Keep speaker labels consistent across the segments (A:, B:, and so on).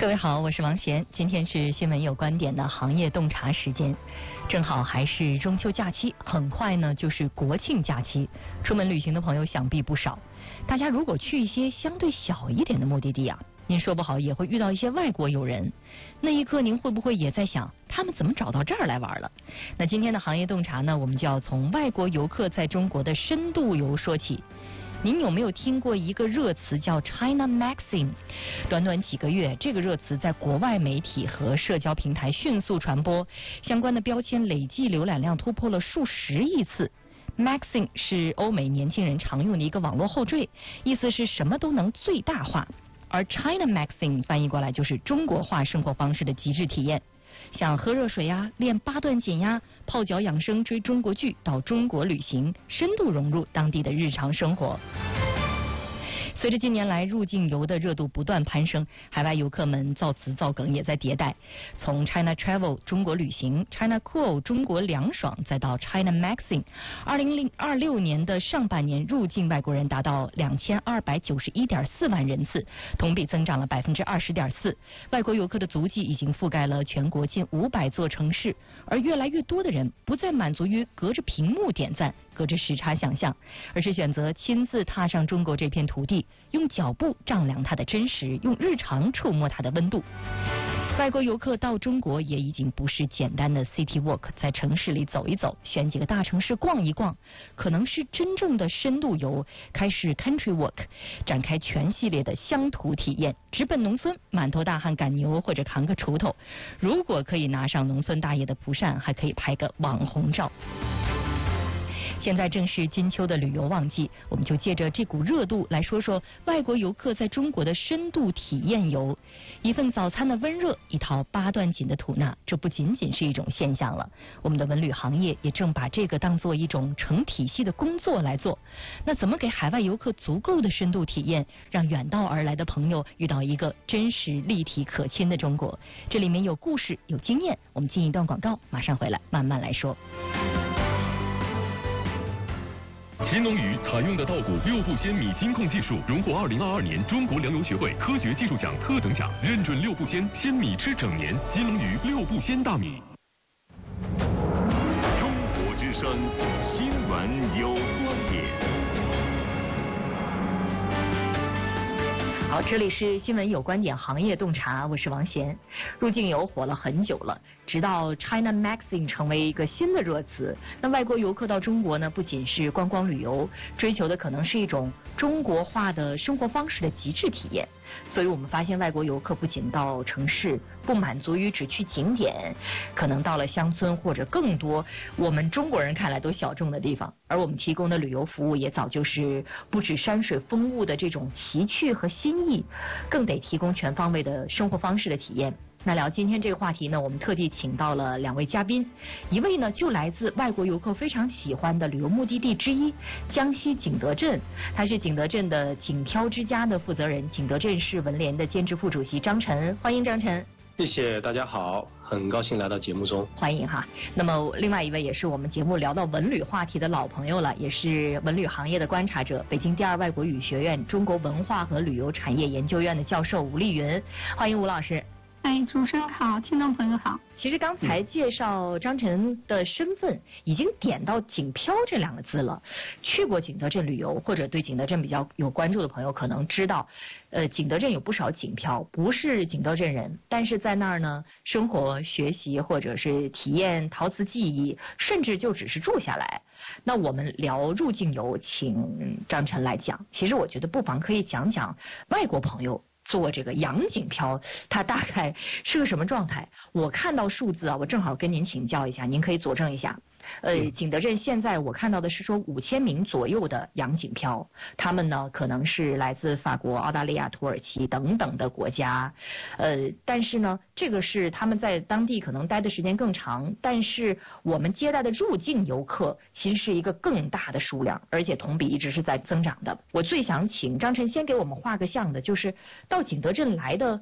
A: 各位好，我是王贤，今天是新闻有观点的行业洞察时间，正好还是中秋假期，很快呢就是国庆假期，出门旅行的朋友想必不少。大家如果去一些相对小一点的目的地啊，您说不好也会遇到一些外国友人，那一刻您会不会也在想，他们怎么找到这儿来玩了？那今天的行业洞察呢，我们就要从外国游客在中国的深度游说起。您有没有听过一个热词叫 China Maxim？ 短短几个月，这个热词在国外媒体和社交平台迅速传播，相关的标签累计浏览量突破了数十亿次。Maxim 是欧美年轻人常用的一个网络后缀，意思是什么都能最大化。而 China Maxim 翻译过来就是中国化生活方式的极致体验。像喝热水呀、练8段锦呀、泡脚养生、追中国剧，到中国旅行，深度融入当地的日常生活。随着近年来入境游的热度不断攀升，海外游客们造词造梗也在迭代。从 China Travel 中国旅行、China Cool 中国凉爽，再到 China Maxim，2026年的上半年入境外国人达到2291.4万人次，同比增长了20.4%。外国游客的足迹已经覆盖了全国近500座城市，而越来越多的人不再满足于隔着屏幕点赞、隔着时差想象，而是选择亲自踏上中国这片土地，用脚步丈量它的真实，用日常触摸它的温度。外国游客到中国也已经不是简单的 city walk， 在城市里走一走，选几个大城市逛一逛，可能是真正的深度游，开始 country walk， 展开全系列的乡土体验，直奔农村，满头大汗赶牛或者扛个锄头。如果可以拿上农村大爷的蒲扇，还可以拍个网红照。现在正是金秋的旅游旺季，我们就借着这股热度来说说外国游客在中国的深度体验游。一份早餐的温热，一套8段锦的吐纳，这不仅仅是一种现象了。我们的文旅行业也正把这个当做一种成体系的工作来做。那怎么给海外游客足够的深度体验，让远道而来的朋友遇到一个真实立体可亲的中国？这里面有故事，有经验。我们进一段广告，马上回来慢慢来说。
B: 新农语采用的稻谷6步鲜米金控技术，荣获2022年中国粮油学会科学技术奖特等奖，认准6步鲜，鲜米吃整年。新农语6步鲜大米。
C: 中国之声新闻有观点。
A: 好，这里是新闻有观点行业洞察，我是王贤。入境游火了很久了，直到 China Maxim 成为一个新的热词。那外国游客到中国呢，不仅是观光旅游，追求的可能是一种中国化的生活方式的极致体验。所以我们发现外国游客不仅到城市，不满足于只去景点，可能到了乡村或者更多我们中国人看来都小众的地方。而我们提供的旅游服务也早就是不止山水风物的这种奇趣和新意，更得提供全方位的生活方式的体验。那聊今天这个话题呢，我们特地请到了2位嘉宾，一位呢就来自外国游客非常喜欢的旅游目的地之一江西景德镇，他是景德镇的景漂之家的负责人，景德镇市文联的兼职副主席张晨，欢迎张晨。
D: 谢谢大家好，很高兴来到节目中，
A: 欢迎哈。那么另外一位也是我们节目聊到文旅话题的老朋友了，也是文旅行业的观察者，北京第2外国语学院中国文化和旅游产业研究院的教授吴丽云，欢迎吴老师。
E: 主持人好，听众朋友好。
A: 其实刚才介绍张晨的身份，已经点到景漂这2个字了。去过景德镇旅游或者对景德镇比较有关注的朋友可能知道，景德镇有不少景漂，不是景德镇人，但是在那儿呢，生活、学习或者是体验陶瓷技艺，甚至就只是住下来。那我们聊入境游，请张晨来讲。其实我觉得不妨可以讲讲外国朋友做这个洋景漂，它大概是个什么状态？我看到数字啊，我正好跟您请教一下，您可以佐证一下。景德镇现在我看到的是说5000名左右的洋景漂，他们呢可能是来自法国、澳大利亚、土耳其等等的国家，但是呢，这个是他们在当地可能待的时间更长，但是我们接待的入境游客其实是一个更大的数量，而且同比一直是在增长的。我最想请张晨先给我们画个像的，就是到景德镇来的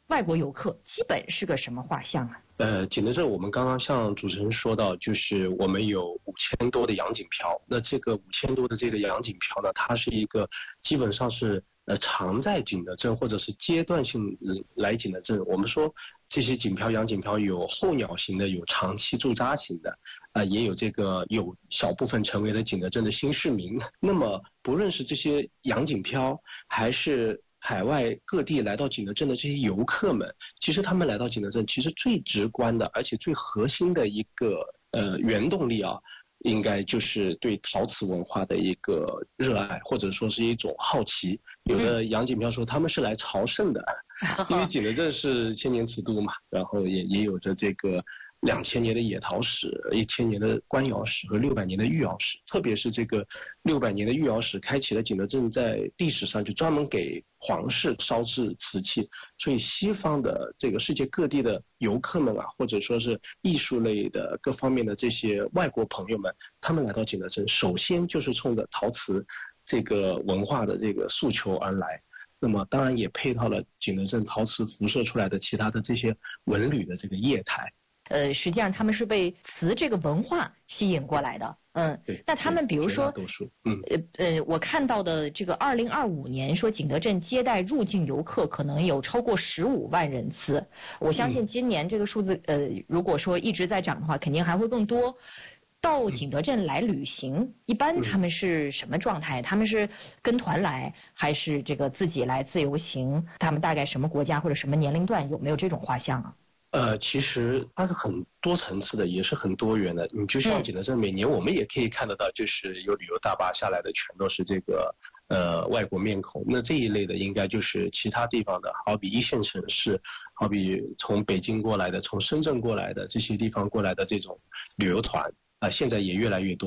A: 外国游客基本是个什么画像啊？
D: 景德镇我们刚刚像主持人说到，就是我们有5000多的洋景票。那这个5000多的这个洋景票呢，它是一个基本上是常在景德镇或者是阶段性来景德镇。我们说这些景票洋景票有候鸟型的，有长期驻扎型的，也有这个有小部分成为了景德镇的新市民。那么不论是这些洋景票还是海外各地来到景德镇的这些游客们，其实他们来到景德镇，其实最直观的，而且最核心的一个原动力啊，应该就是对陶瓷文化的一个热爱，或者说是一种好奇。有的洋景票说他们是来朝圣的，因为景德镇是千年瓷都嘛，然后也有着这个2000年的野陶史、1000年的官窑史和600年的御窑史。特别是这个600年的御窑史，开启了景德镇在历史上就专门给皇室烧制瓷器，所以西方的这个世界各地的游客们啊，或者说是艺术类的各方面的这些外国朋友们，他们来到景德镇，首先就是冲着陶瓷这个文化的这个诉求而来。那么当然也配套了景德镇陶瓷辐射出来的其他的这些文旅的这个业态。
A: 实际上他们是被瓷这个文化吸引过来的。
D: 对。
A: 那他们比如说，我看到的这个2025年说景德镇接待入境游客可能有超过15万人次。我相信今年这个数字，如果说一直在涨的话，肯定还会更多。到景德镇来旅行，一般他们是什么状态？他们是跟团来，还是这个自己来自由行？他们大概什么国家或者什么年龄段？有没有这种画像啊？
D: 其实它是很多层次的，也是很多元的。你就像景德镇，每年我们也可以看得到，就是有旅游大巴下来的，全都是这个外国面孔。那这一类的，应该就是其他地方的，好比1线城市，好比从北京过来的，从深圳过来的这些地方过来的这种旅游团现在也越来越多。